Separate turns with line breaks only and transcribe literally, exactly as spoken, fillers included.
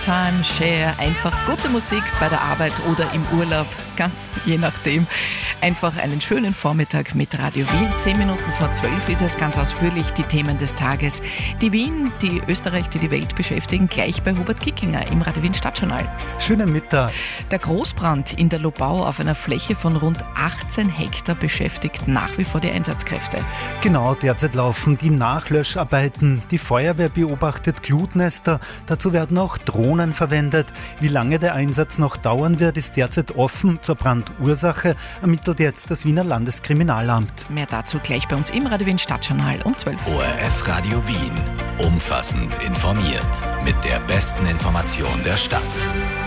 FaceTime, Share, einfach gute Musik bei der Arbeit oder im Urlaub, ganz je nachdem. Einfach einen schönen Vormittag mit Radio Wien. Zehn Minuten vor zwölf ist es, ganz ausführlich die Themen des Tages. Die Wien, die Österreich, die die Welt beschäftigen, gleich bei Hubert Kickinger im Radio Wien Stadtjournal.
Schönen Mittag.
Der Großbrand in der Lobau auf einer Fläche von rund achtzehn Hektar beschäftigt nach wie vor die Einsatzkräfte.
Genau, derzeit laufen die Nachlöscharbeiten. Die Feuerwehr beobachtet Glutnester. Dazu werden auch Drohnen verwendet. Wie lange der Einsatz noch dauern wird, ist derzeit offen. Zur Brandursache ermittelt jetzt das Wiener Landeskriminalamt.
Mehr dazu gleich bei uns im Radio Wien Stadtjournal um zwölf.
O R F Radio Wien. Umfassend informiert. Mit der besten Information der Stadt.